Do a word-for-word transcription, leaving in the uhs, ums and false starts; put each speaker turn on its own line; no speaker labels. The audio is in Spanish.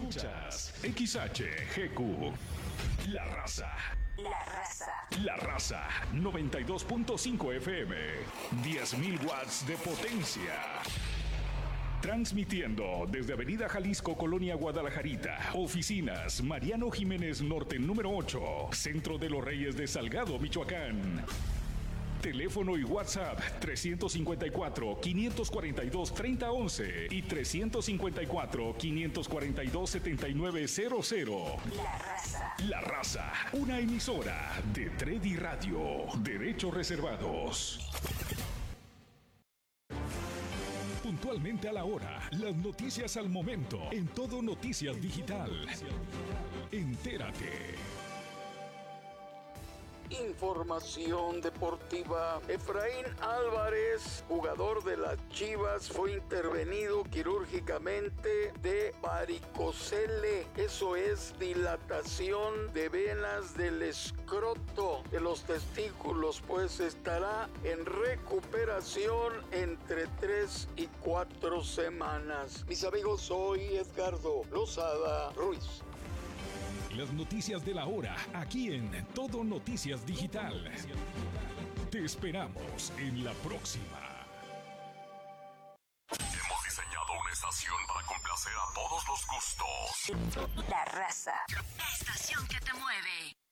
Escuchas X H G Q. La Raza.
La Raza.
La Raza. noventa y dos punto cinco F M. diez mil watts de potencia. Transmitiendo desde Avenida Jalisco, Colonia Guadalajarita. Oficinas Mariano Jiménez Norte número ocho. Centro de los Reyes de Salgado, Michoacán. Teléfono y WhatsApp trescientos cincuenta y cuatro, quinientos cuarenta y dos, treinta once y trescientos cincuenta y cuatro, quinientos cuarenta y dos, setenta y nueve cero cero.
La Raza.
La Raza, una emisora de Tredi Radio. Derechos reservados. Puntualmente a la hora, las noticias al momento, en Todo Noticias Digital. Entérate.
Información deportiva. Efraín Álvarez, jugador de las Chivas, fue intervenido quirúrgicamente de varicocele. Eso es dilatación de venas del escroto de los testículos, pues estará en recuperación entre tres y cuatro semanas. Mis amigos, soy Edgardo Lozada Ruiz.
Las noticias de la hora, aquí en Todo Noticias Digital. Te esperamos en la próxima.
Hemos diseñado una estación para complacer a todos los gustos.
La Raza. La estación que te mueve.